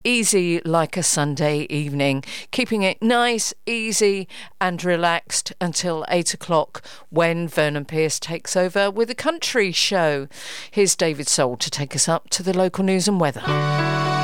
easy like a Sunday evening, keeping it nice, easy and relaxed until 8 o'clock when Vernon Pierce takes over with a country show. Here's David Soul to take us up to the local news and weather.